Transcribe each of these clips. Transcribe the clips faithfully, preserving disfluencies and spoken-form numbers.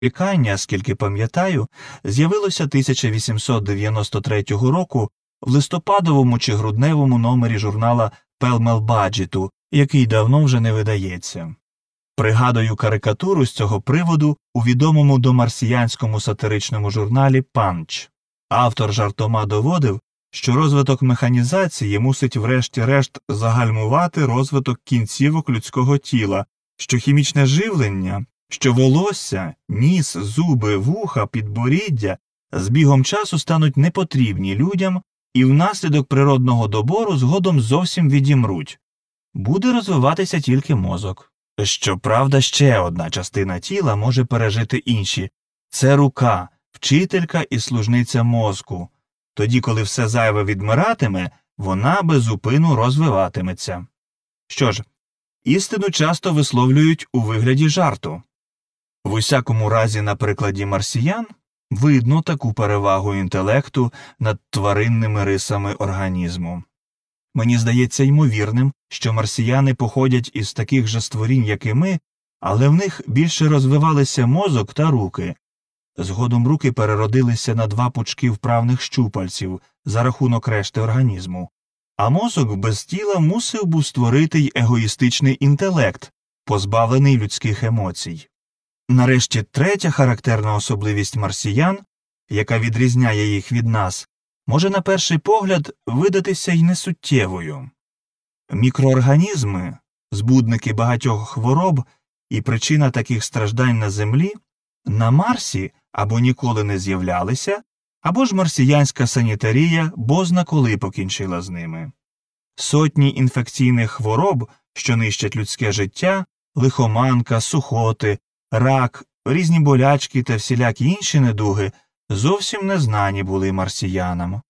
Пікання, скільки пам'ятаю, з'явилося тисяча вісімсот дев'яносто третього року в листопадовому чи грудневому номері журнала Pell-Mell Budget, який давно вже не видається. Пригадую карикатуру з цього приводу у відомому домарсіянському сатиричному журналі «Панч». Автор жартома доводив, що розвиток механізації мусить врешті-решт загальмувати розвиток кінцівок людського тіла, що хімічне живлення, що волосся, ніс, зуби, вуха, підборіддя з бігом часу стануть непотрібні людям і внаслідок природного добору згодом зовсім відімруть. Буде розвиватися тільки мозок. Щоправда, ще одна частина тіла може пережити інші – це рука, вчителька і служниця мозку. Тоді, коли все зайве відмиратиме, вона без зупину розвиватиметься. Що ж, істину часто висловлюють у вигляді жарту. В усякому разі, на прикладі марсіян, видно таку перевагу інтелекту над тваринними рисами організму. Мені здається ймовірним, що марсіяни походять із таких же створінь, як і ми, але в них більше розвивалися мозок та руки. Згодом руки переродилися на два пучки вправних щупальців за рахунок решти організму, а мозок без тіла мусив був створити й егоїстичний інтелект, позбавлений людських емоцій. Нарешті третя характерна особливість марсіян, яка відрізняє їх від нас, може на перший погляд видатися й несуттєвою. Мікроорганізми, збудники багатьох хвороб і причина таких страждань на Землі, на Марсі або ніколи не з'являлися, або ж марсіянська санітарія бозна коли покінчила з ними. Сотні інфекційних хвороб, що нищать людське життя, лихоманка, сухоти, рак, різні болячки та всілякі інші недуги зовсім незнані були марсіянам.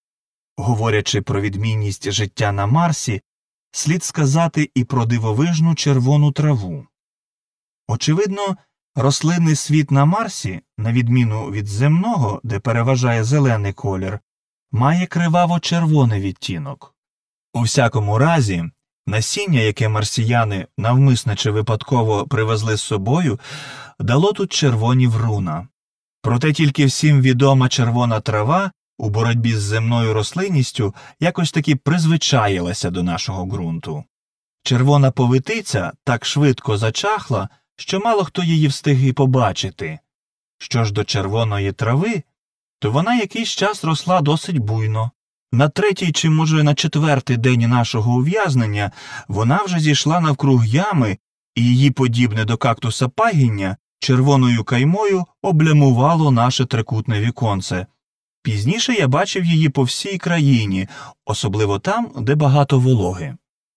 Говорячи про відмінність життя на Марсі, слід сказати і про дивовижну червону траву. Очевидно, рослинний світ на Марсі, на відміну від земного, де переважає зелений колір, має криваво-червоний відтінок. У всякому разі, насіння, яке марсіяни навмисно чи випадково привезли з собою, дало тут червоні вруна. Проте тільки всім відома червона трава у боротьбі з земною рослинністю якось таки призвичаїлася до нашого ґрунту. Червона повитиця так швидко зачахла, що мало хто її встиг і побачити. Що ж до червоної трави, то вона якийсь час росла досить буйно. На третій чи, може, на четвертий день нашого ув'язнення вона вже зійшла навкруг ями, і її, подібне до кактуса пагіння, червоною каймою облямувало наше трикутне віконце. Пізніше я бачив її по всій країні, особливо там, де багато вологи.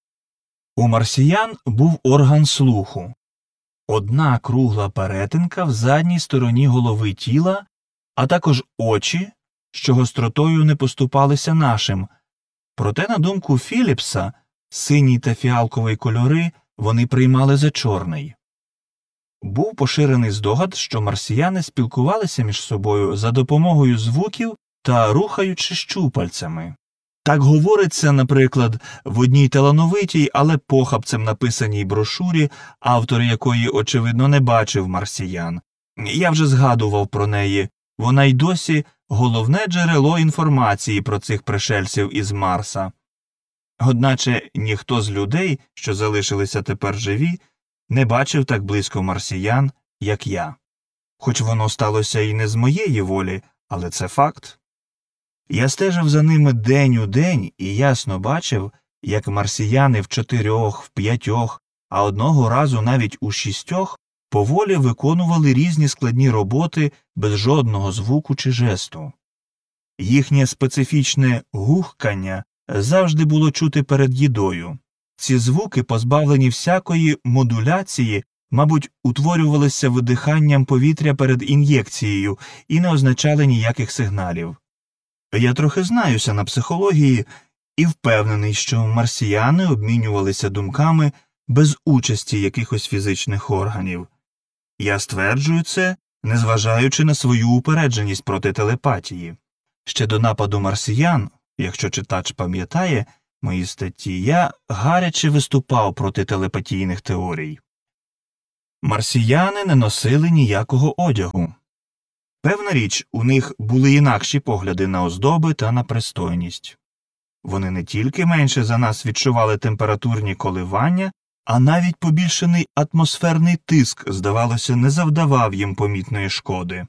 У марсіян був орган слуху. Одна кругла перетинка в задній стороні голови тіла, а також очі, що гостротою не поступалися нашим. Проте, на думку Філіпса, синій та фіалковий кольори вони приймали за чорний. Був поширений здогад, що марсіяни спілкувалися між собою за допомогою звуків та рухаючи щупальцями. Так говориться, наприклад, в одній талановитій, але похапцем написаній брошурі, автор якої, очевидно, не бачив марсіян. Я вже згадував про неї. Вона й досі головне джерело інформації про цих пришельців із Марса. Одначе ніхто з людей, що залишилися тепер живі, не бачив так близько марсіян, як я. Хоч воно сталося і не з моєї волі, але це факт. Я стежив за ними день у день і ясно бачив, як марсіяни в чотирьох, в п'ятьох, а одного разу навіть у шістьох поволі виконували різні складні роботи без жодного звуку чи жесту. Їхнє специфічне гухкання завжди було чути перед їдою. Ці звуки, позбавлені всякої модуляції, мабуть, утворювалися видиханням повітря перед ін'єкцією і не означали ніяких сигналів. Я трохи знаюся на психології і впевнений, що марсіяни обмінювалися думками без участі якихось фізичних органів. Я стверджую це, незважаючи на свою упередженість проти телепатії. Ще до нападу марсіян, якщо читач пам'ятає мої статті, я гаряче виступав проти телепатійних теорій. Марсіяни не носили ніякого одягу. Певна річ, у них були інакші погляди на оздоби та на пристойність. Вони не тільки менше за нас відчували температурні коливання, а навіть побільшений атмосферний тиск, здавалося, не завдавав їм помітної шкоди.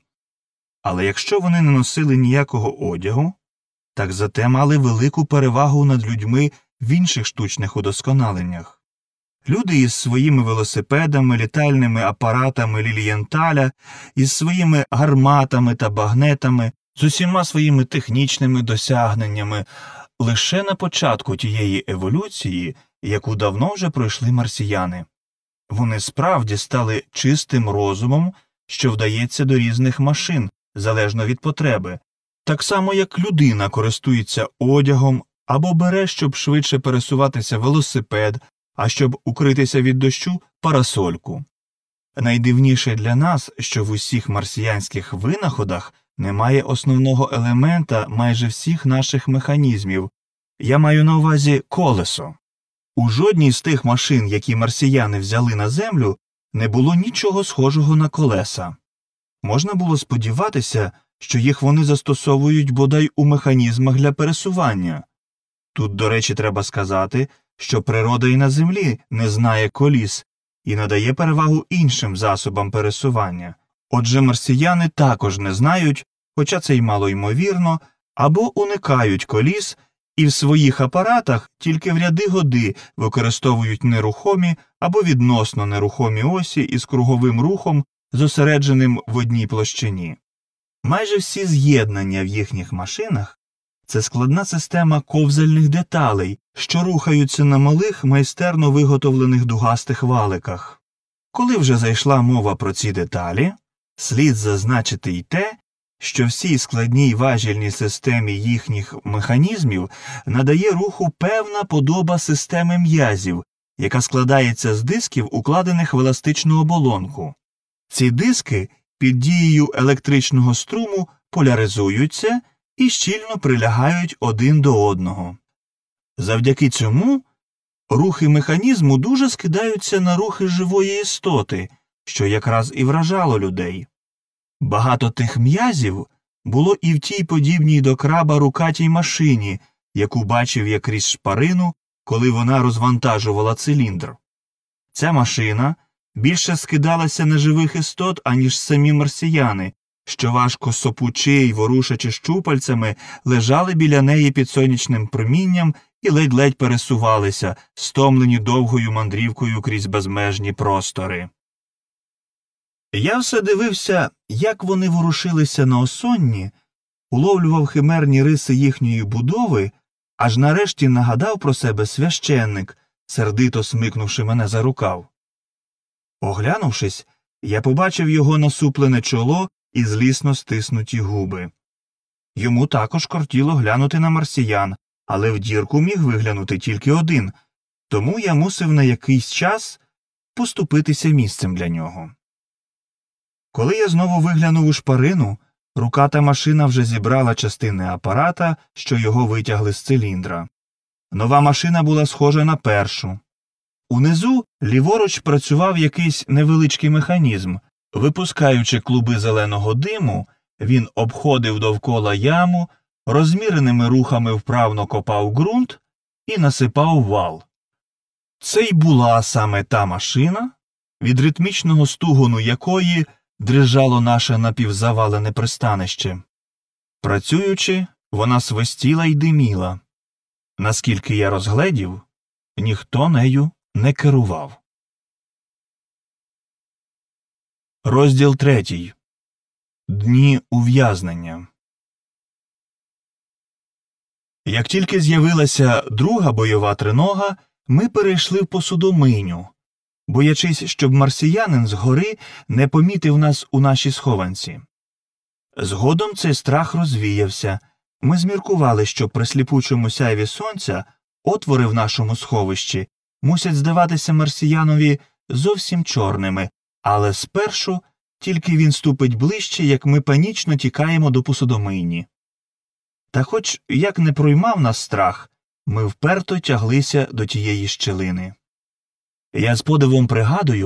Але якщо вони не носили ніякого одягу, так зате мали велику перевагу над людьми в інших штучних удосконаленнях. Люди із своїми велосипедами, літальними апаратами Лілієнталя, із своїми гарматами та багнетами, з усіма своїми технічними досягненнями, лише на початку тієї еволюції, яку давно вже пройшли марсіяни. Вони справді стали чистим розумом, що вдається до різних машин, залежно від потреби, так само як людина користується одягом або бере, щоб швидше пересуватися, велосипед, а щоб укритися від дощу – парасольку. Найдивніше для нас, що в усіх марсіянських винаходах немає основного елемента майже всіх наших механізмів. Я маю на увазі колесо. У жодній з тих машин, які марсіяни взяли на Землю, не було нічого схожого на колеса. Можна було сподіватися, що їх вони застосовують бодай у механізмах для пересування. Тут, до речі, треба сказати, що природа і на Землі не знає коліс і надає перевагу іншим засобам пересування. Отже, марсіяни також не знають, хоча це й мало ймовірно, або уникають коліс і в своїх апаратах тільки в ряди-годи використовують нерухомі або відносно нерухомі осі із круговим рухом, зосередженим в одній площині. Майже всі з'єднання в їхніх машинах – це складна система ковзальних деталей, що рухаються на малих, майстерно виготовлених дугастих валиках. Коли вже зайшла мова про ці деталі, слід зазначити й те, що всій складній важільній системі їхніх механізмів надає руху певна подоба системи м'язів, яка складається з дисків, укладених в еластичну оболонку. Ці диски під дією електричного струму поляризуються і щільно прилягають один до одного. Завдяки цьому рухи механізму дуже скидаються на рухи живої істоти, що якраз і вражало людей. Багато тих м'язів було і в тій подібній до краба рукатій машині, яку бачив я крізь шпарину, коли вона розвантажувала циліндр. Ця машина більше скидалася на живих істот, аніж самі марсіяни, що важко сопучи й ворушачи щупальцями, лежали біля неї під сонячним промінням і ледь-ледь пересувалися, стомлені довгою мандрівкою крізь безмежні простори. Я все дивився, як вони ворушилися на осонні, уловлював химерні риси їхньої будови, аж нарешті нагадав про себе священник, сердито смикнувши мене за рукав. Оглянувшись, я побачив його насуплене чоло і злісно стиснуті губи. Йому також кортіло глянути на марсіян, але в дірку міг виглянути тільки один, тому я мусив на якийсь час поступитися місцем для нього. Коли я знову виглянув у шпарину, руката машина вже зібрала частини апарата, що його витягли з циліндра. Нова машина була схожа на першу. Унизу ліворуч працював якийсь невеличкий механізм. Випускаючи клуби зеленого диму, він обходив довкола яму, розміреними рухами вправно копав ґрунт і насипав вал. Це й була саме та машина, від ритмічного стугону якої дрижало наше напівзавалене пристанище. Працюючи, вона свистіла й диміла. Наскільки я розгледів, ніхто нею не керував. Розділ третій. Дні ув'язнення. Як тільки з'явилася друга бойова тринога, ми перейшли в посудомийню, боячись, щоб марсіянин згори не помітив нас у нашій схованці. Згодом цей страх розвіявся. Ми зміркували, що при сліпучому сяйві сонця отвори в нашому сховищі мусять здаватися марсіянові зовсім чорними, але спершу тільки він ступить ближче, як ми панічно тікаємо до посудомийні. Та хоч як не проймав нас страх, ми вперто тяглися до тієї щілини. Я з подивом пригадую,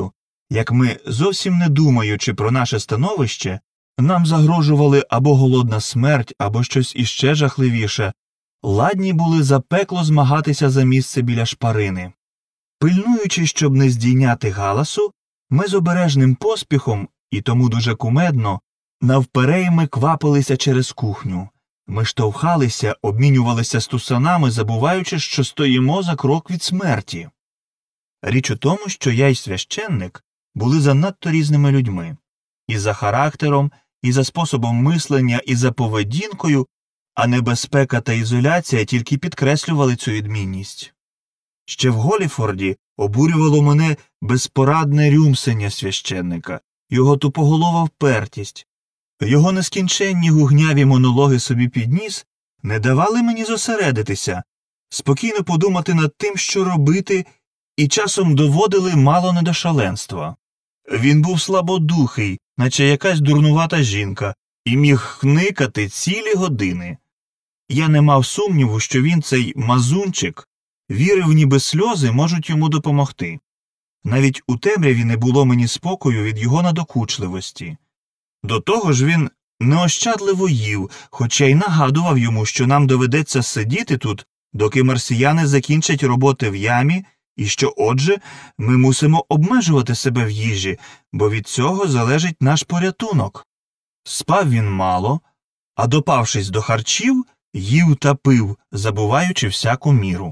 як ми, зовсім не думаючи про наше становище, нам загрожували або голодна смерть, або щось іще жахливіше, ладні були запекло змагатися за місце біля шпарини. Пильнуючи, щоб не здійняти галасу, ми з обережним поспіхом, і тому дуже кумедно, навперейми квапилися через кухню. Ми штовхалися, обмінювалися стусанами, забуваючи, що стоїмо за крок від смерті. Річ у тому, що я й священник були занадто різними людьми. І за характером, і за способом мислення, і за поведінкою, а небезпека та ізоляція тільки підкреслювали цю відмінність. Ще в Голіфорді обурювало мене безпорадне рюмсення священника, його тупоголова впертість. Його нескінченні гугняві монологи собі під ніс не давали мені зосередитися, спокійно подумати над тим, що робити, і часом доводили мало не до шаленства. Він був слабодухий, наче якась дурнувата жінка, і міг хникати цілі години. Я не мав сумніву, що він, цей мазунчик, вірив, ніби сльози можуть йому допомогти. Навіть у темряві не було мені спокою від його надокучливості. До того ж він неощадливо їв, хоча й нагадував йому, що нам доведеться сидіти тут, доки марсіяни закінчать роботи в ямі, і що, отже, ми мусимо обмежувати себе в їжі, бо від цього залежить наш порятунок. Спав він мало, а допавшись до харчів, їв та пив, забуваючи всяку міру.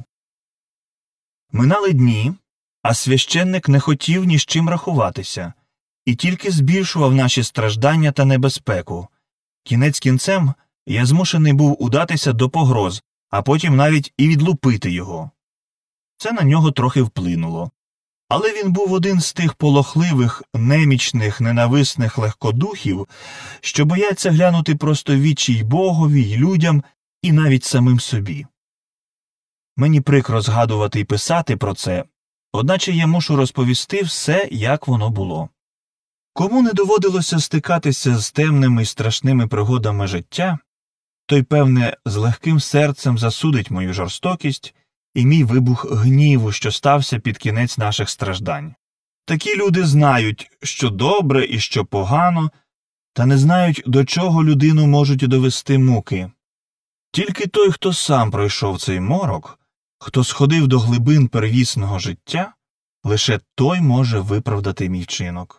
Минали дні, а священник не хотів ні з чим рахуватися, і тільки збільшував наші страждання та небезпеку. Кінець кінцем я змушений був удатися до погроз, а потім навіть і відлупити його. Це на нього трохи вплинуло. Але він був один з тих полохливих, немічних, ненависних легкодухів, що бояться глянути просто в вічі й Богові, й людям, і навіть самим собі. Мені прикро згадувати й писати про це, одначе я мушу розповісти все, як воно було. Кому не доводилося стикатися з темними й страшними пригодами життя, той, певне, з легким серцем засудить мою жорстокість і мій вибух гніву, що стався під кінець наших страждань. Такі люди знають, що добре і що погано, та не знають, до чого людину можуть довести муки. Тільки той, хто сам пройшов цей морок, хто сходив до глибин первісного життя, лише той може виправдати мій вчинок.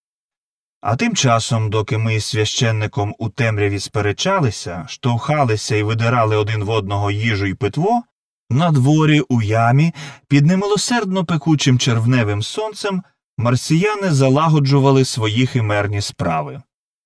А тим часом, доки ми з священником у темряві сперечалися, штовхалися і видирали один в одного їжу й питво, на дворі у ямі, під немилосердно пекучим червневим сонцем, марсіяни залагоджували свої химерні справи.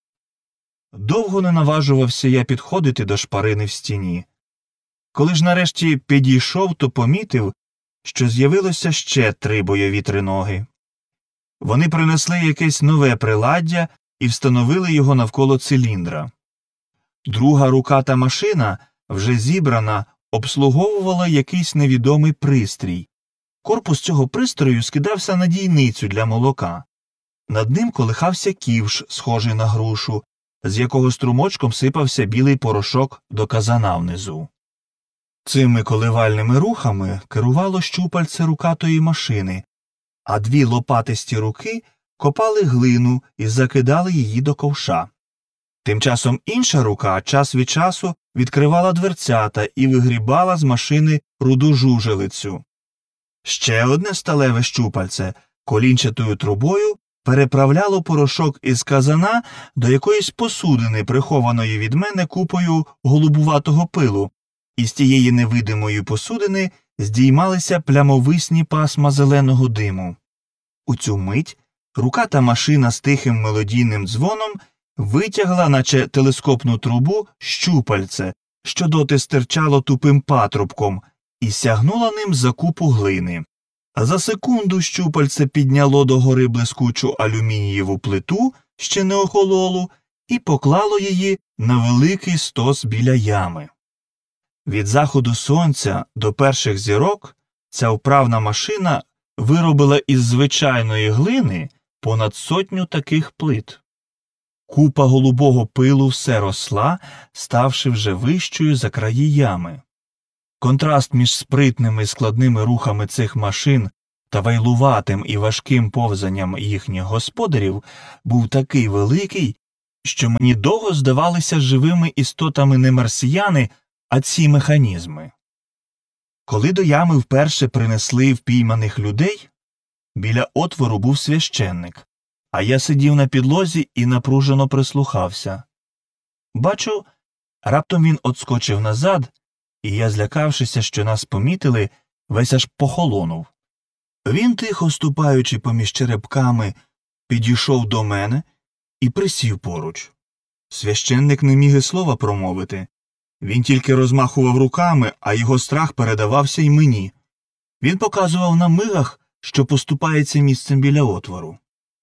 Довго не наважувався я підходити до шпарини в стіні. Коли ж нарешті підійшов, то помітив, що з'явилося ще три бойові триноги. Вони принесли якесь нове приладдя і встановили його навколо циліндра. Друга рука та машина, вже зібрана, обслуговувала якийсь невідомий пристрій. Корпус цього пристрою скидався на дійницю для молока. Над ним колихався ківш, схожий на грушу, з якого струмочком сипався білий порошок до казана внизу. Цими коливальними рухами керувало щупальце рукатої машини, а дві лопатисті руки копали глину і закидали її до ковша. Тим часом інша рука час від часу відкривала дверцята і вигрібала з машини руду жужелицю. Ще одне сталеве щупальце колінчатою трубою переправляло порошок із казана до якоїсь посудини, прихованої від мене купою голубуватого пилу, і з тієї невидимої посудини здіймалися плямовисні пасма зеленого диму. У цю мить рука та машина з тихим мелодійним дзвоном витягла, наче телескопну трубу, щупальце, що доти стирчало тупим патрубком, і сягнула ним за купу глини. За секунду щупальце підняло догори блискучу алюмінієву плиту, ще не охололу, і поклало її на великий стос біля ями. Від заходу сонця до перших зірок ця вправна машина виробила із звичайної глини понад сотню таких плит. Купа голубого пилу все росла, ставши вже вищою за краї ями. Контраст між спритними і складними рухами цих машин та вайлуватим і важким повзанням їхніх господарів був такий великий, що мені довго здавалися живими істотами не марсіяни, а ці механізми. Коли до ями вперше принесли впійманих людей, біля отвору був священник, а я сидів на підлозі і напружено прислухався. Бачу, раптом він отскочив назад, і я, злякавшися, що нас помітили, весь аж похолонув. Він, тихо ступаючи поміж черепками, підійшов до мене і присів поруч. Священник не міг і слова промовити. Він тільки розмахував руками, а його страх передавався й мені. Він показував на мигах, що поступається місцем біля отвору.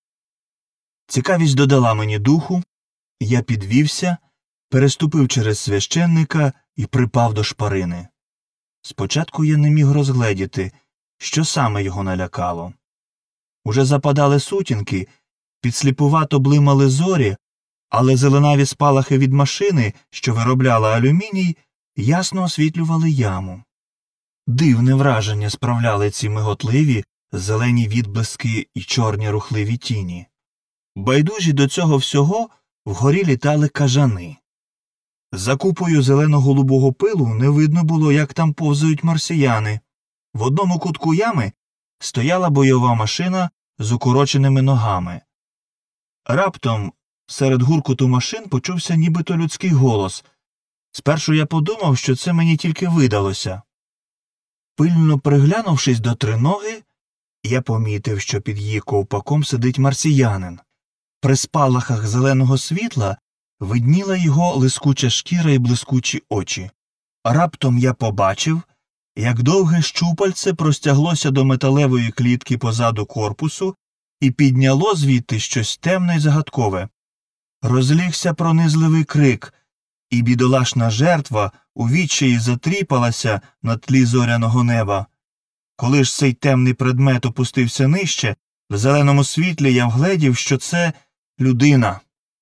Цікавість додала мені духу, я підвівся, переступив через священника і припав до шпарини. Спочатку я не міг розгледіти, що саме його налякало. Уже западали сутінки, підсліпувато блимали зорі, але зеленаві спалахи від машини, що виробляла алюміній, ясно освітлювали яму. Дивне враження справляли ці миготливі, зелені відблиски і чорні рухливі тіні. Байдужі до цього всього вгорі літали кажани. За купою зелено-голубого пилу не видно було, як там повзають марсіяни. В одному кутку ями стояла бойова машина з укороченими ногами. Раптом серед гуркоту машин почувся нібито людський голос. Спершу я подумав, що це мені тільки видалося. Пильно приглянувшись до триноги, я помітив, що під її ковпаком сидить марсіянин. При спалахах зеленого світла видніла його лискуча шкіра і блискучі очі. Раптом я побачив, як довге щупальце простяглося до металевої клітки позаду корпусу і підняло звідти щось темне й загадкове. Розлігся пронизливий крик, і бідолашна жертва у відчаї затріпалася на тлі зоряного неба. Коли ж цей темний предмет опустився нижче, в зеленому світлі я вгледів, що це людина.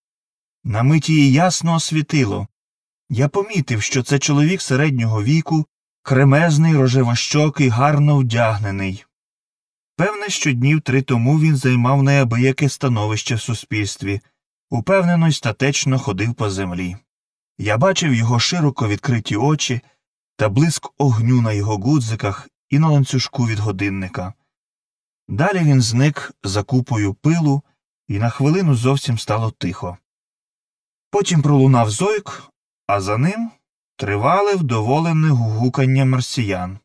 На мить її ясно освітило. Я помітив, що це чоловік середнього віку, кремезний, рожевощокий, гарно вдягнений. Певне, що днів три тому він займав неабияке становище в суспільстві, упевнено й статечно ходив по землі. Я бачив його широко відкриті очі та блиск огню на його гудзиках і на ланцюжку від годинника. Далі він зник за купою пилу, і на хвилину зовсім стало тихо. Потім пролунав зойк, а за ним тривале вдоволене гугукання марсіян.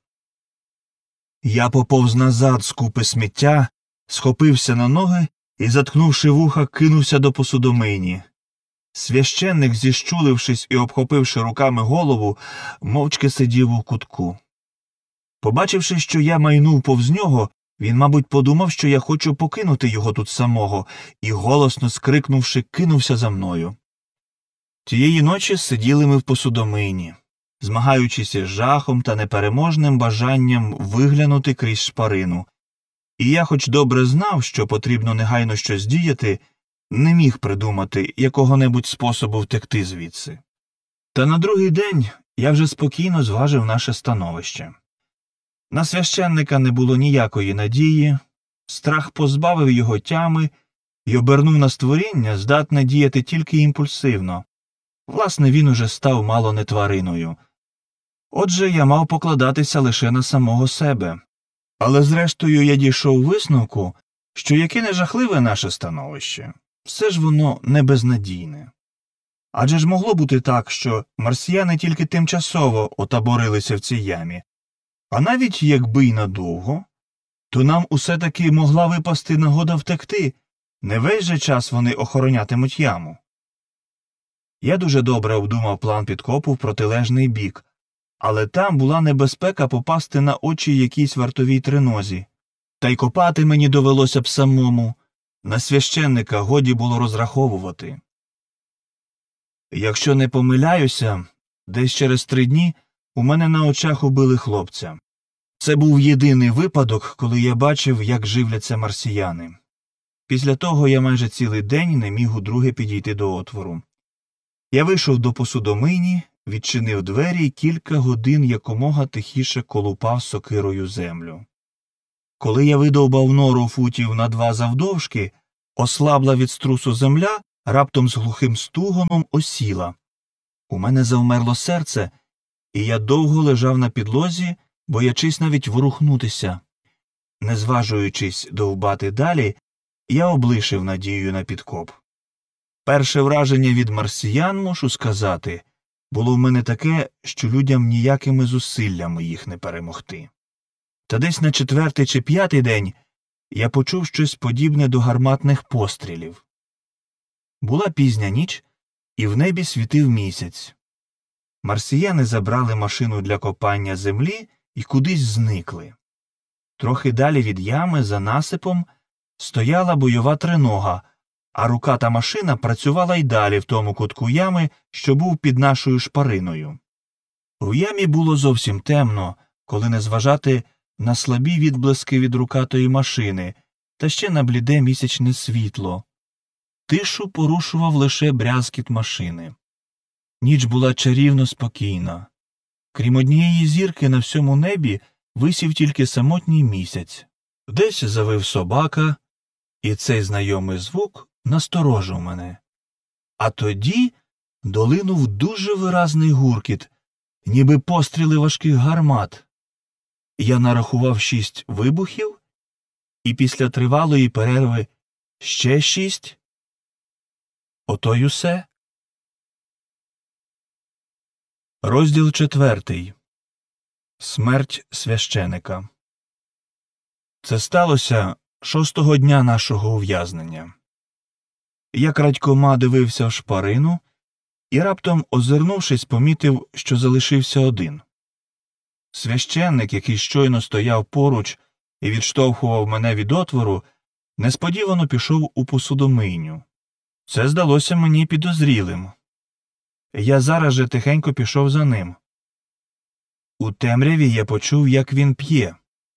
Я поповз назад з купи сміття, схопився на ноги і, заткнувши вуха, кинувся до посудомийні. Священник, зіщулившись і обхопивши руками голову, мовчки сидів у кутку. Побачивши, що я майнув повз нього, він, мабуть, подумав, що я хочу покинути його тут самого, і, голосно скрикнувши, кинувся за мною. Тієї ночі сиділи ми в посудомийні, змагаючись із жахом та непереможним бажанням виглянути крізь шпарину. І я, хоч добре знав, що потрібно негайно щось діяти, не міг придумати якого-небудь способу втекти звідси. Та на другий день я вже спокійно зважив наше становище. На священника не було ніякої надії, страх позбавив його тями й обернув на створіння, здатне діяти тільки імпульсивно. Власне, він уже став мало не твариною. Отже, я мав покладатися лише на самого себе. Але зрештою я дійшов висновку, що яке не жахливе наше становище, все ж воно не безнадійне. Адже ж могло бути так, що марсіяни тільки тимчасово отаборилися в цій ямі, а навіть якби й надовго, то нам усе-таки могла випасти нагода втекти, не весь же час вони охоронятимуть яму. Я дуже добре обдумав план підкопу в протилежний бік, але там була небезпека попасти на очі якійсь вартовій тринозі. Та й копати мені довелося б самому, на священника годі було розраховувати. Якщо не помиляюся, десь через три дні у мене на очах убили хлопця. Це був єдиний випадок, коли я бачив, як живляться марсіяни. Після того я майже цілий день не міг удруге підійти до отвору. Я вийшов до посудомийні, відчинив двері і кілька годин якомога тихіше колупав сокирою землю. Коли я видовбав нору футів на два завдовжки, ослабла від струсу земля, раптом з глухим стугоном осіла. У мене завмерло серце, і я довго лежав на підлозі, боячись навіть ворухнутися. Не зважуючись довбати далі, я облишив надію на підкоп. Перше враження від марсіян, мушу сказати, було в мене таке, що людям ніякими зусиллями їх не перемогти. Та десь на четвертий чи п'ятий день я почув щось подібне до гарматних пострілів. Була пізня ніч, і в небі світив місяць. Марсіяни забрали машину для копання землі і кудись зникли. Трохи далі від ями, за насипом, стояла бойова тринога, а рука та машина працювала й далі в тому кутку ями, що був під нашою шпариною. У ямі було зовсім темно, коли не зважати на слабі відблиски від рукатої машини та ще на бліде місячне світло. Тишу порушував лише брязкіт машини. Ніч була чарівно спокійна. Крім однієї зірки на всьому небі висів тільки самотній місяць. Десь завив собака, і цей знайомий звук насторожив мене. А тоді долинув дуже виразний гуркіт, ніби постріли важких гармат. Я нарахував шість вибухів, і після тривалої перерви ще шість. Ото й усе. Розділ четвертий. Смерть священика. Це сталося шостого дня нашого ув'язнення. Я крадькома дивився в шпарину і раптом, озирнувшись, помітив, що залишився один. Священник, який щойно стояв поруч і відштовхував мене від отвору, несподівано пішов у посудомийню. Це здалося мені підозрілим. Я зараз же тихенько пішов за ним. У темряві я почув, як він п'є.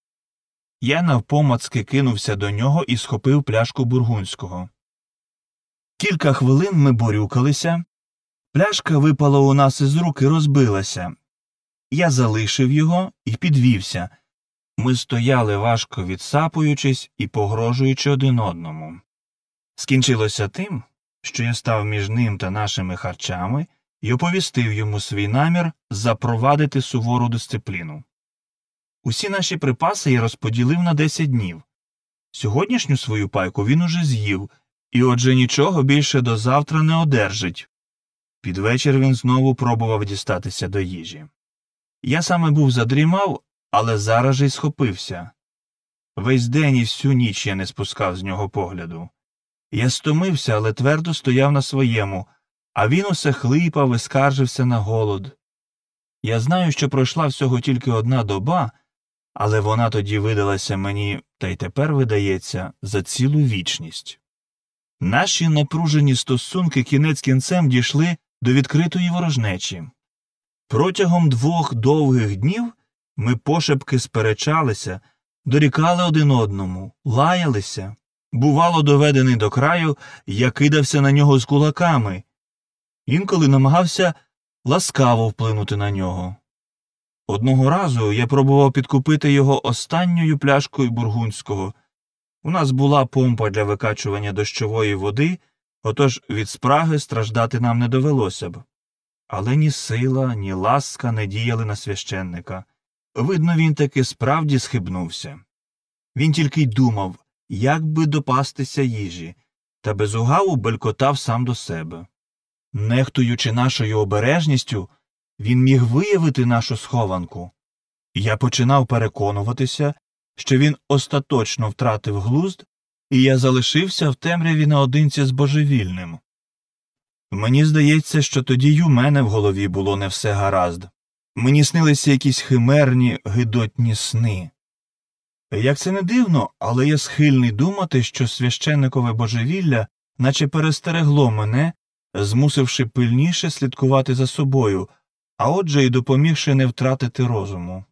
Я навпомацки кинувся до нього і схопив пляшку бургундського. Кілька хвилин ми борюкалися. Пляшка випала у нас із рук і розбилася. Я залишив його і підвівся. Ми стояли, важко відсапуючись і погрожуючи один одному. Скінчилося тим, що я став між ним та нашими харчами і оповістив йому свій намір запровадити сувору дисципліну. Усі наші припаси я розподілив на десять днів. Сьогоднішню свою пайку він уже з'їв, і отже нічого більше до завтра не одержить. Під вечір він знову пробував дістатися до їжі. Я саме був задрімав, але зараз же й схопився. Весь день і всю ніч я не спускав з нього погляду. Я стомився, але твердо стояв на своєму, а він усе хлипав і скаржився на голод. Я знаю, що пройшла всього тільки одна доба, але вона тоді видалася мені, та й тепер видається, за цілу вічність. Наші напружені стосунки кінець кінцем дійшли до відкритої ворожнечі. Протягом двох довгих днів ми пошепки сперечалися, дорікали один одному, лаялися. Бувало, доведений до краю, я кидався на нього з кулаками. Інколи намагався ласкаво вплинути на нього. Одного разу я пробував підкупити його останньою пляшкою бургундського. У нас була помпа для викачування дощової води, отож від спраги страждати нам не довелося б. Але ні сила, ні ласка не діяли на священника. Видно, він таки справді схибнувся. Він тільки й думав, як би допастися їжі, та безугаву белькотав сам до себе. Нехтуючи нашою обережністю, він міг виявити нашу схованку. Я починав переконуватися, що він остаточно втратив глузд, і я залишився в темряві наодинці з божевільним. Мені здається, що тоді й у мене в голові було не все гаразд. Мені снилися якісь химерні, гидотні сни. Як це не дивно, але я схильний думати, що священникове божевілля наче перестерегло мене, змусивши пильніше слідкувати за собою, а отже й допомігши не втратити розуму.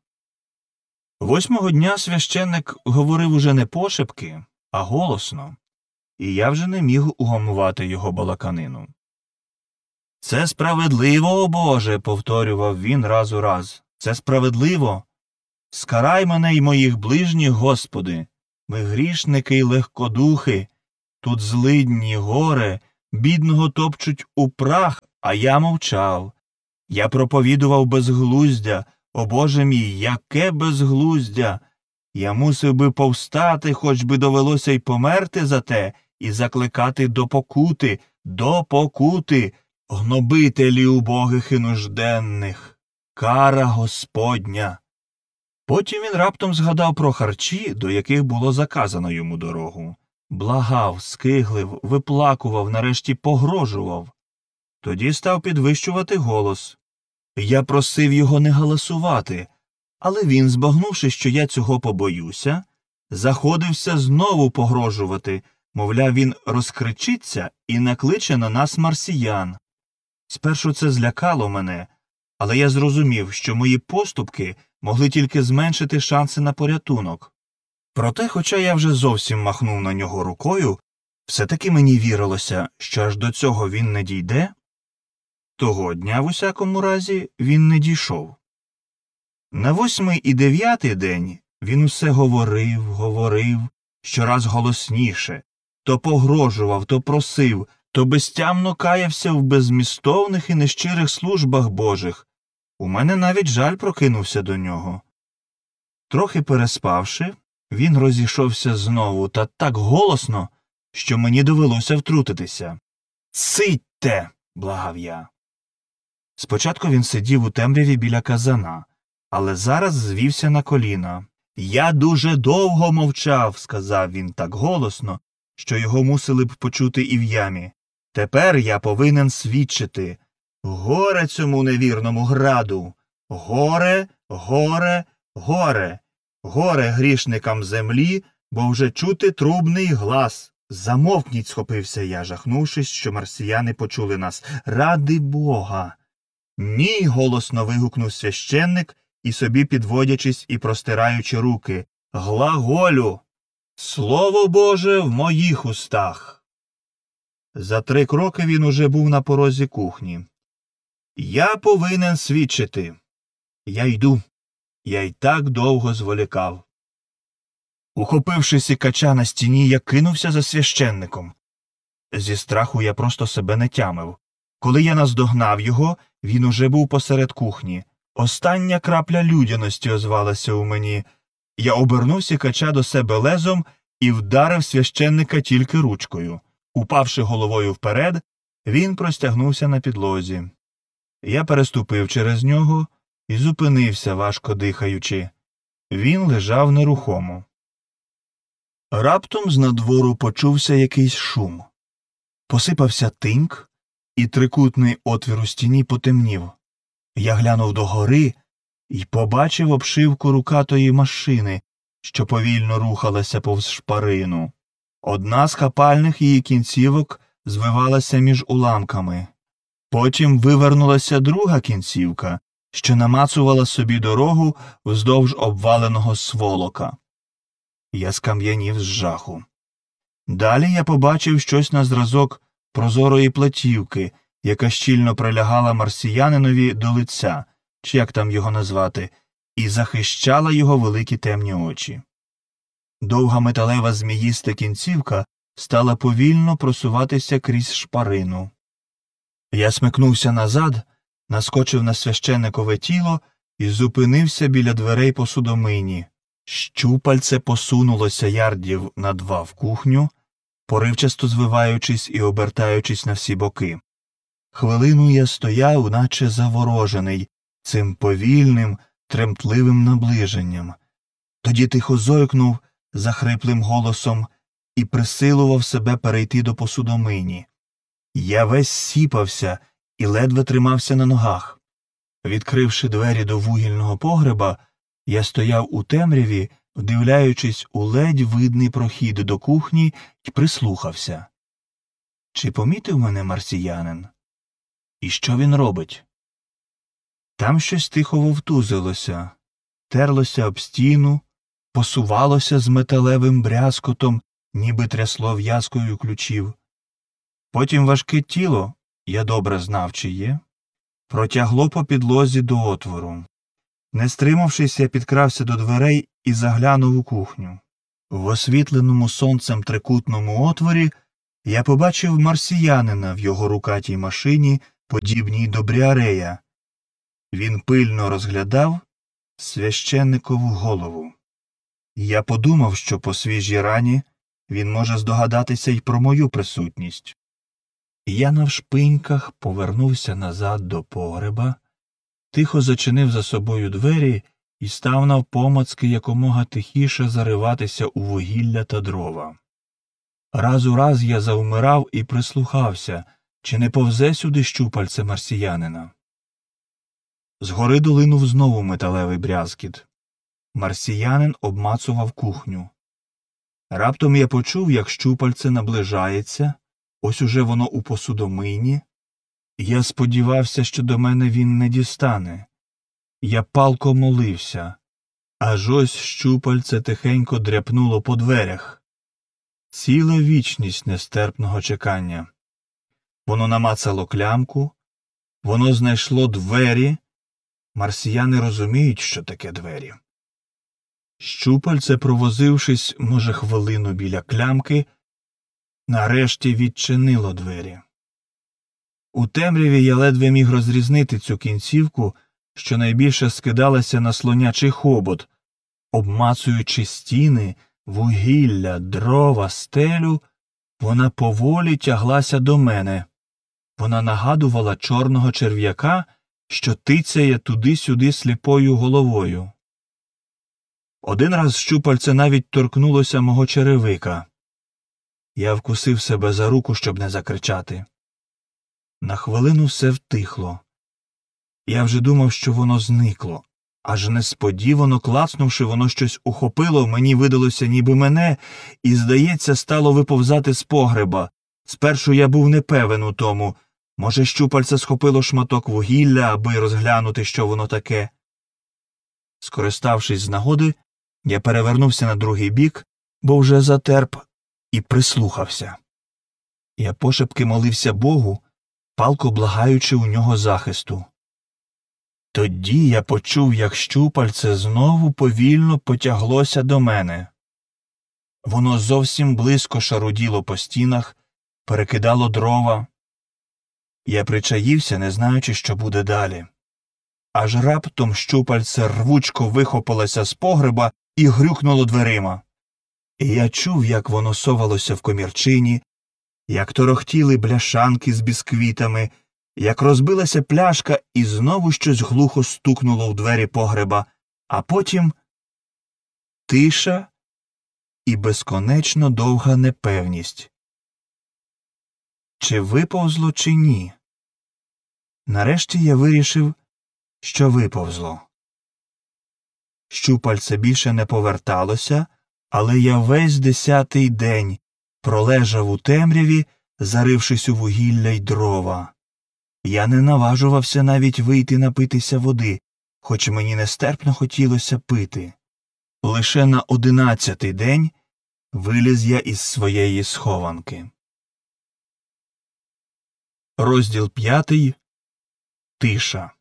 Восьмого дня священник говорив уже не пошепки, а голосно, і я вже не міг угамувати його балаканину. «Це справедливо, о Боже!» – повторював він раз у раз. «Це справедливо! Скарай мене й моїх ближніх, Господи. Ми грішники й легкодухи. Тут злидні горе, бідного топчуть у прах, а я мовчав. Я проповідував безглуздя. О Боже мій, яке безглуздя! Я мусив би повстати, хоч би довелося й померти за те, і закликати до покути, до покути, гнобителі убогих і нужденних. Кара Господня. Потім він раптом згадав про харчі, до яких було заказано йому дорогу. Благав, скиглив, виплакував, нарешті погрожував. Тоді став підвищувати голос. Я просив його не галасувати, але він, збагнувши, що я цього побоюся, заходився знову погрожувати, мовляв, він розкричиться і накличе на нас марсіян. Спершу це злякало мене, але я зрозумів, що мої поступки могли тільки зменшити шанси на порятунок. Проте, хоча я вже зовсім махнув на нього рукою, все-таки мені вірилося, що аж до цього він не дійде. Того дня, в усякому разі, він не дійшов. На восьмий і дев'ятий день він усе говорив, говорив, щораз голосніше, то погрожував, то просив, то безтямно каявся в беззмістовних і нещирих службах Божих. У мене навіть жаль прокинувся до нього. Трохи переспавши, він розійшовся знову та так голосно, що мені довелося втрутитися. «Цитьте!» – благав я. Спочатку він сидів у темряві біля казана, але зараз звівся на коліна. «Я дуже довго мовчав», – сказав він так голосно, що його мусили б почути і в ямі. «Тепер я повинен свідчити. Горе цьому невірному граду! Горе, горе, горе! Горе грішникам землі, бо вже чути трубний глас!» «Замовкніть!» – схопився я, жахнувшись, що марсіяни почули нас. «Ради Бога!» «Ні!» – голосно вигукнув священник, і собі підводячись і простираючи руки. «Глаголю! Слово Боже в моїх устах!» За три кроки він уже був на порозі кухні. «Я повинен свідчити. Я йду. Я й так довго зволікав». Ухопивши сікача на стіні, я кинувся за священником. Зі страху я просто себе не тямив. Коли я наздогнав його, він уже був посеред кухні. Остання крапля людяності озвалася у мені. Я обернув сікача до себе лезом і вдарив священника тільки ручкою. Упавши головою вперед, він простягнувся на підлозі. Я переступив через нього і зупинився, важко дихаючи. Він лежав нерухомо. Раптом з надвору почувся якийсь шум. Посипався тиньк, і трикутний отвір у стіні потемнів. Я глянув догори і побачив обшивку рукатої машини, що повільно рухалася повз шпарину. Одна з хапальних її кінцівок звивалася між уламками. Потім вивернулася друга кінцівка, що намацувала собі дорогу вздовж обваленого сволока. Я скам'янів з жаху. Далі я побачив щось на зразок прозорої платівки, яка щільно прилягала марсіянинові до лиця, чи як там його назвати, і захищала його великі темні очі. Довга металева зміїста кінцівка стала повільно просуватися крізь шпарину. Я смикнувся назад, наскочив на священникове тіло і зупинився біля дверей посудомийні. Щупальце посунулося ярдів на два в кухню, поривчасто звиваючись і обертаючись на всі боки. Хвилину я стояв, наче заворожений, цим повільним, тремтливим наближенням. Тоді тихо зойкнув захриплим голосом і присилував себе перейти до посудомийні. Я весь сіпався і ледве тримався на ногах. Відкривши двері до вугільного погреба, я стояв у темряві, вдивляючись у ледь видний прохід до кухні, і прислухався. Чи помітив мене марсіянин? І що він робить? Там щось тихо вовтузилося, терлося об стіну, посувалося з металевим брязкотом, ніби трясло в'язкою ключів. Потім важке тіло, я добре знав, чиє, протягло по підлозі до отвору. Не стримавшись, я підкрався до дверей і заглянув у кухню. В освітленому сонцем трикутному отворі я побачив марсіянина в його рукатій машині, подібній до Бріарея. Він пильно розглядав священникову голову. Я подумав, що по свіжій рані він може здогадатися й про мою присутність. Я навшпиньках повернувся назад до погреба, тихо зачинив за собою двері і став навпомацки якомога тихіше зариватися у вугілля та дрова. Раз у раз я завмирав і прислухався, чи не повзе сюди щупальце марсіянина. Згори долинув знову металевий брязкіт. Марсіянин обмацував кухню. Раптом я почув, як щупальце наближається, ось уже воно у посудомийні. Я сподівався, що до мене він не дістане. Я палко молився, аж ось щупальце тихенько дряпнуло по дверях. Ціла вічність нестерпного чекання. Воно намацало клямку, воно знайшло двері. Марсіяни розуміють, що таке двері. Щупальце, провозившись, може, хвилину біля клямки, нарешті відчинило двері. У темряві я ледве міг розрізнити цю кінцівку, що найбільше скидалася на слонячий хобот. Обмацуючи стіни, вугілля, дрова, стелю, вона поволі тяглася до мене. Вона нагадувала чорного черв'яка, що тицяє туди-сюди сліпою головою. Один раз щупальце навіть торкнулося мого черевика. Я вкусив себе за руку, щоб не закричати. На хвилину все втихло. Я вже думав, що воно зникло. Аж несподівано, клацнувши, воно щось ухопило, мені видалося ніби мене, і, здається, стало виповзати з погреба. Спершу я був непевен у тому. Може, щупальце схопило шматок вугілля, аби розглянути, що воно таке. Скориставшись з нагоди, я перевернувся на другий бік, бо вже затерп, і прислухався. Я пошепки молився Богу, палко благаючи у нього захисту. Тоді я почув, як щупальце знову повільно потяглося до мене. Воно зовсім близько шаруділо по стінах, перекидало дрова. Я причаївся, не знаючи, що буде далі. Аж раптом щупальце рвучко вихопилося з погреба і грюкнуло дверима. І я чув, як воно совалося в комірчині, як торохтіли бляшанки з бісквітами, як розбилася пляшка і знову щось глухо стукнуло в двері погреба, а потім тиша і безконечно довга непевність. Чи виповзло, чи ні? Нарешті я вирішив, що виповзло. Щупальце більше не поверталося, але я весь десятий день пролежав у темряві, зарившись у вугілля й дрова. Я не наважувався навіть вийти напитися води, хоч мені нестерпно хотілося пити. Лише на одинадцятий день виліз я із своєї схованки. Розділ п'ятий. Тиша.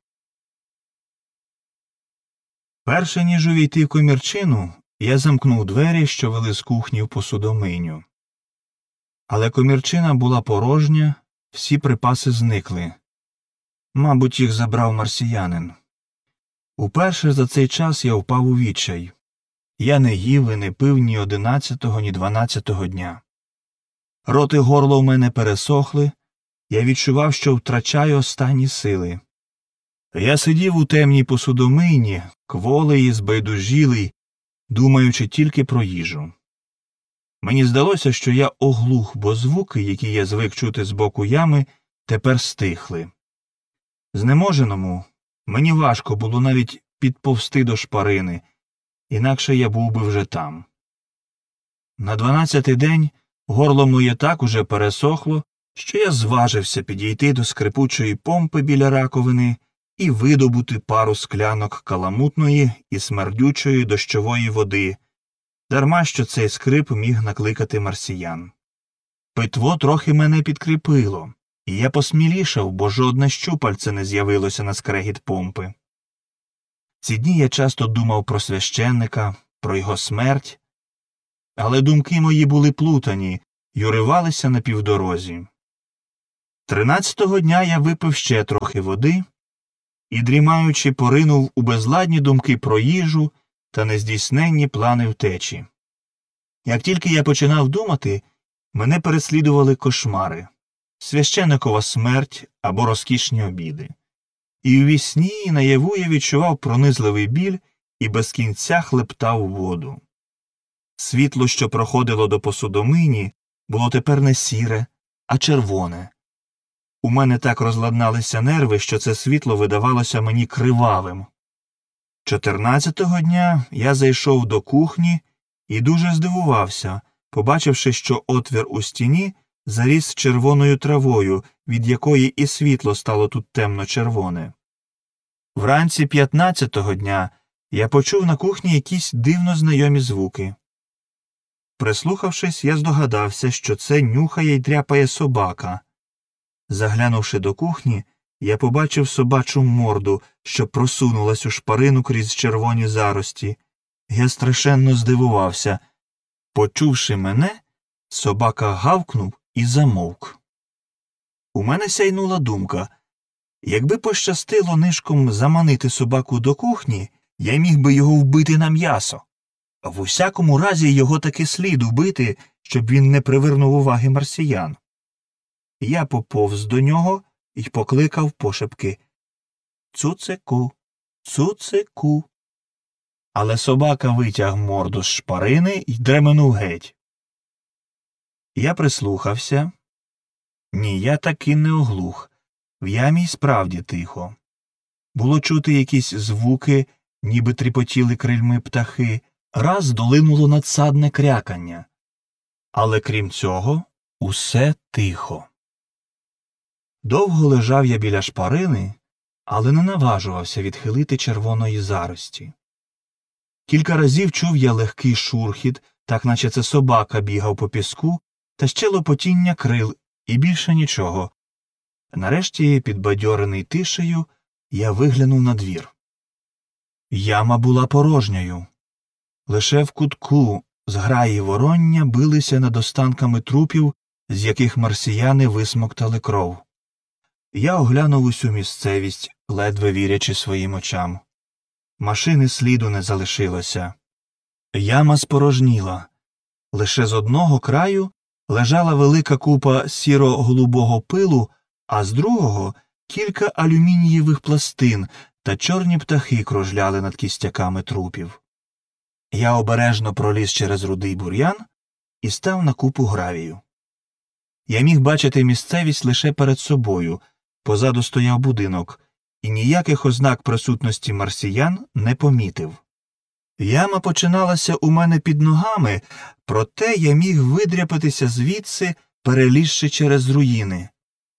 Перше, ніж увійти в комірчину, я замкнув двері, що вели з кухні в посудомийню. Але комірчина була порожня, всі припаси зникли. Мабуть, їх забрав марсіянин. Уперше за цей час я впав у відчай. Я не їв і не пив ні одинадцятого, ні дванадцятого дня. Рот і горло в мене пересохли, я відчував, що втрачаю останні сили. Я сидів у темній посудомийні, кволий і збайдужілий, думаючи тільки про їжу. Мені здалося, що я оглух, бо звуки, які я звик чути з боку ями, тепер стихли. Знеможеному мені важко було навіть підповзти до шпарини, інакше я був би вже там. На дванадцятий день горло моє так уже пересохло, що я зважився підійти до скрипучої помпи біля раковини і видобути пару склянок каламутної і смердючої дощової води, дарма що цей скрип міг накликати марсіян. Питво трохи мене підкріпило, і я посмілішав, бо жодне щупальце не з'явилося на скрегіт помпи. Ці дні я часто думав про священника, про його смерть, але думки мої були плутані й уривалися на півдорозі. Тринадцятого дня я випив ще трохи води і, дрімаючи, поринув у безладні думки про їжу та нездійсненні плани втечі. Як тільки я починав думати, мене переслідували кошмари, священикова смерть або розкішні обіди. І у вісні і наяву я відчував пронизливий біль і без кінця хлептав воду. Світло, що проходило до посудомийні, було тепер не сіре, а червоне. У мене так розладналися нерви, що це світло видавалося мені кривавим. Чотирнадцятого дня я зайшов до кухні і дуже здивувався, побачивши, що отвір у стіні заріс червоною травою, від якої і світло стало тут темно-червоне. Вранці п'ятнадцятого дня я почув на кухні якісь дивно знайомі звуки. Прислухавшись, я здогадався, що це нюхає й дряпає собака. Заглянувши до кухні, я побачив собачу морду, що просунулась у шпарину крізь червоні зарості. Я страшенно здивувався. Почувши мене, собака гавкнув і замовк. У мене сяйнула думка. Якби пощастило нишком заманити собаку до кухні, я міг би його вбити на м'ясо. В усякому разі його таки слід убити, щоб він не привернув уваги марсіян. Я поповз до нього і покликав пошепки «Цуцику, цуцику». Але собака витяг морду з шпарини й дременув геть. Я прислухався. Ні, я таки не оглух. В ямі й справді тихо. Було чути якісь звуки, ніби тріпотіли крильми птахи, раз долинуло надсадне крякання. Але крім цього, усе тихо. Довго лежав я біля шпарини, але не наважувався відхилити червоної зарості. Кілька разів чув я легкий шурхіт, так наче це собака бігав по піску, та ще лопотіння крил, і більше нічого. Нарешті, підбадьорений тишею, я виглянув на двір. Яма була порожньою. Лише в кутку зграї вороння билися над останками трупів, з яких марсіяни висмоктали кров. Я оглянув усю місцевість, ледве вірячи своїм очам. Машини сліду не залишилося. Яма спорожніла. Лише з одного краю лежала велика купа сіро-голубого пилу, а з другого – кілька алюмінієвих пластин, та чорні птахи кружляли над кістяками трупів. Я обережно проліз через рудий бур'ян і став на купу гравію. Я міг бачити місцевість лише перед собою, позаду стояв будинок, і ніяких ознак присутності марсіян не помітив. Яма починалася у мене під ногами, проте я міг видряпатися звідси, перелізши через руїни.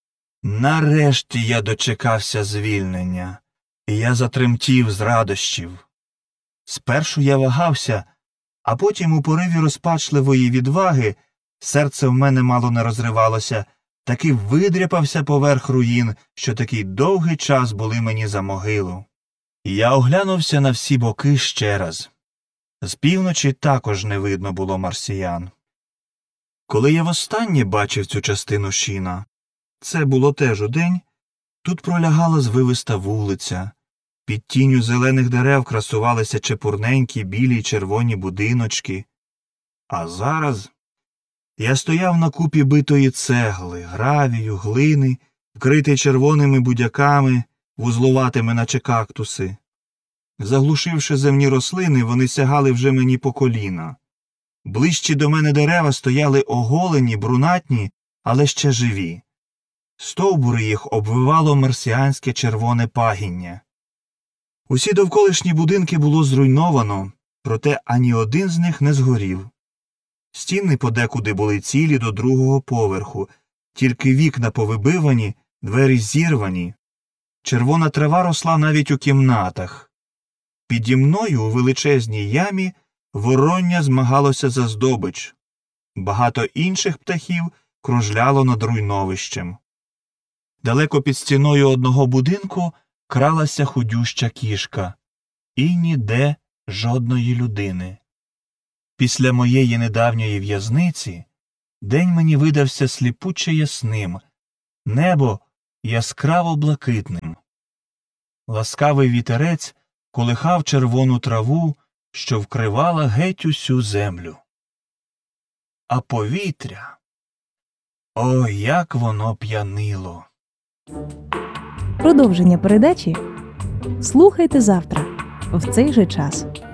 Нарешті я дочекався звільнення, і я затремтів з радощів. Спершу я вагався, а потім у пориві розпачливої відваги, серце в мене мало не розривалося, таки видряпався поверх руїн, що такий довгий час були мені за могилу. І я оглянувся на всі боки ще раз. З півночі також не видно було марсіян. Коли я востаннє бачив цю частину Шіна, це було теж удень, тут пролягала звивиста вулиця, під тінню зелених дерев красувалися чепурненькі білі й червоні будиночки. А зараз я стояв на купі битої цегли, гравію, глини, вкритий червоними будяками, вузлуватими наче кактуси. Заглушивши земні рослини, вони сягали вже мені по коліна. Ближчі до мене дерева стояли оголені, брунатні, але ще живі. Стовбури їх обвивало марсіанське червоне пагіння. Усі довколишні будинки було зруйновано, проте ані один з них не згорів. Стіни подекуди були цілі до другого поверху, тільки вікна повибивані, двері зірвані. Червона трава росла навіть у кімнатах. Піді мною у величезній ямі вороння змагалося за здобич. Багато інших птахів кружляло над руйновищем. Далеко під стіною одного будинку кралася худюща кішка. і ніде жодної людини. Після моєї недавньої в'язниці день мені видався сліпуче ясним, небо яскраво блакитним. Ласкавий вітерець колихав червону траву, що вкривала геть усю землю. А повітря, о, як воно п'янило! Продовження передачі слухайте завтра в цей же час.